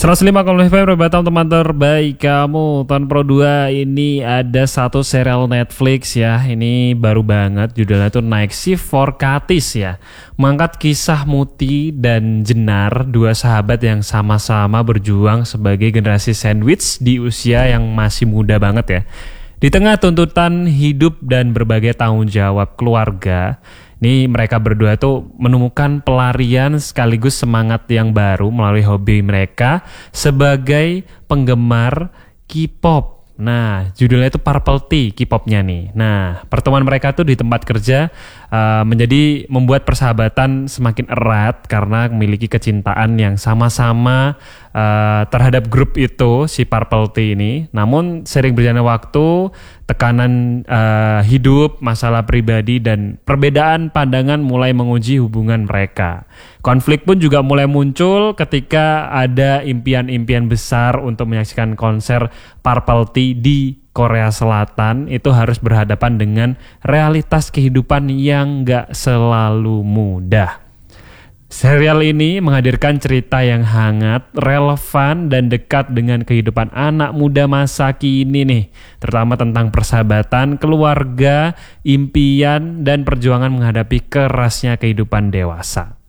105,5 FM teman terbaik kamu. Tahun Pro 2 ini ada satu serial Netflix ya. Ini baru banget, judulnya tuh Night Shift for Katis ya. Mengangkat kisah Muti dan Jenar, dua sahabat yang sama-sama berjuang sebagai generasi sandwich di usia yang masih muda banget ya. Di tengah tuntutan hidup dan berbagai tanggung jawab keluarga, ini mereka berdua tuh menemukan pelarian sekaligus semangat yang baru melalui hobi mereka sebagai penggemar K-pop. Nah, judulnya itu Purple Tea K-popnya nih. Nah, pertemuan mereka tuh di tempat kerja membuat persahabatan semakin erat karena memiliki kecintaan yang sama-sama terhadap grup itu, si Purple Tea ini. Namun sering berjalannya waktu, tekanan hidup, masalah pribadi, dan perbedaan pandangan mulai menguji hubungan mereka. Konflik pun juga mulai muncul ketika ada impian-impian besar untuk menyaksikan konser Purple Tea di Korea Selatan. Itu harus berhadapan dengan realitas kehidupan yang gak selalu mudah. Serial ini menghadirkan cerita yang hangat, relevan, dan dekat dengan kehidupan anak muda masa kini nih. Terutama tentang persahabatan, keluarga, impian, dan perjuangan menghadapi kerasnya kehidupan dewasa.